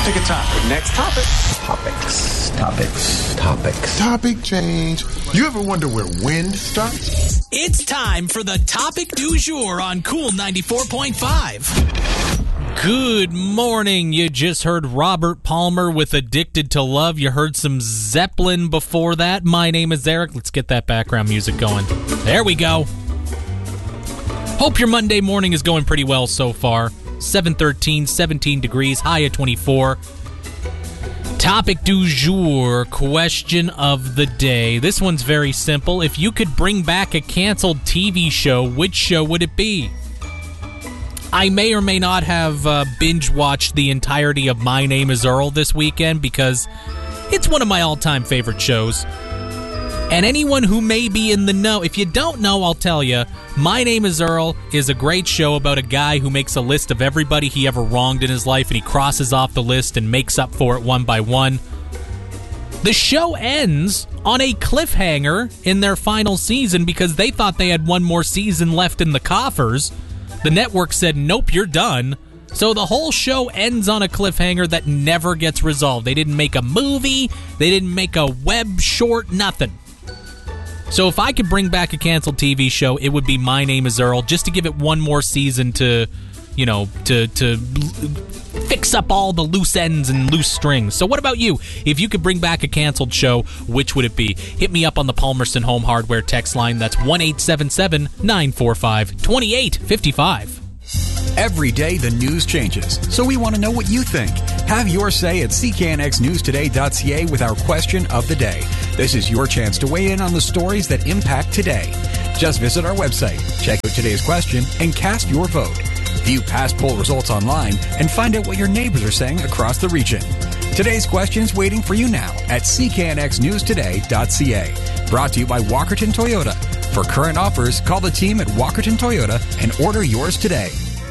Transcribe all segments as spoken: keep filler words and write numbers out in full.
Pick a topic. Next topic. Topics, topics, topics. Topic change. You ever wonder where wind starts? It's time for the topic du jour on Cool ninety-four point five. Good morning. You just heard Robert Palmer with Addicted to Love. You heard some Zeppelin before that. My name is Eric. Let's get that background music going. There we go. Hope your Monday morning is going pretty well so far. seven thirteen, seventeen degrees, high at twenty-four. Topic du jour, question of the day. This one's very simple. If you could bring back a canceled T V show, which show would it be? I may or may not have uh, binge-watched the entirety of My Name is Earl this weekend because it's one of my all-time favorite shows. And anyone who may be in the know, if you don't know, I'll tell you, My Name is Earl is a great show about a guy who makes a list of everybody he ever wronged in his life, and he crosses off the list and makes up for it one by one. The show ends on a cliffhanger in their final season because they thought they had one more season left in the coffers. The network said, nope, you're done. So the whole show ends on a cliffhanger that never gets resolved. They didn't make a movie. They didn't make a web short, nothing. So if I could bring back a canceled T V show, it would be My Name is Earl, just to give it one more season to, you know, to to fix up all the loose ends and loose strings. So what about you? If you could bring back a canceled show, which would it be? Hit me up on the Palmerston Home Hardware text line. That's one eight seven seven, nine four five, two eight five five. Every day the news changes, so we want to know what you think. Have your say at c k n x news today dot c a with our question of the day. This is your chance to weigh in on the stories that impact today. Just visit our website, check out today's question, and cast your vote. View past poll results online and find out what your neighbors are saying across the region. Today's question is waiting for you now at c k n x news today dot c a. Brought to you by Walkerton Toyota. For current offers, call the team at Walkerton Toyota and order yours today.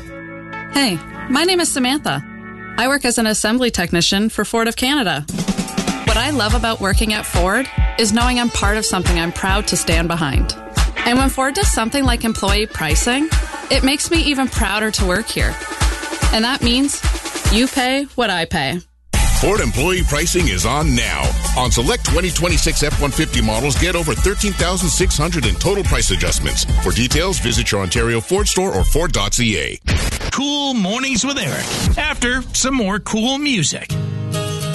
Hey, my name is Samantha. I work as an assembly technician for Ford of Canada. What I love about working at Ford is knowing I'm part of something I'm proud to stand behind. And when Ford does something like employee pricing, it makes me even prouder to work here. And that means you pay what I pay. Ford employee pricing is on now. On select twenty twenty-six F one fifty models, get over thirteen thousand six hundred dollars in total price adjustments. For details, visit your Ontario Ford store or Ford dot c a. Cool Mornings with Eric. After some more cool music.